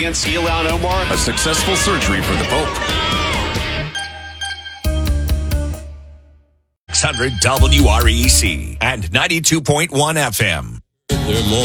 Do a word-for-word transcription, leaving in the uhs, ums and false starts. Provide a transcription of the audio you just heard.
against Ilhan Omar. A successful surgery for the Pope. six hundred W R E C and ninety-two point one F M.